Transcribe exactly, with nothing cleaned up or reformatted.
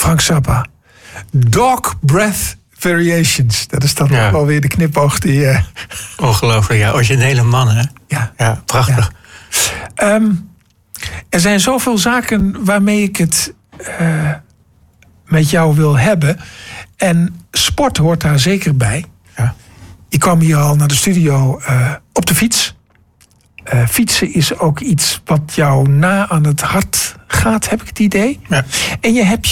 Frank Zappa. Dog Breath Variations. Dat is dan ja. wel weer de knipoog die... Uh... Ongelooflijk, ja. Originele man, hè? Ja. Ja, prachtig. Ja. Um, er zijn zoveel zaken waarmee ik het uh, met jou wil hebben. En sport hoort daar zeker bij. Ja. Je kwam hier al naar de studio uh, op de fiets. Uh, fietsen is ook iets wat jou na aan het hart gaat, heb ik het idee. Ja. En je hebt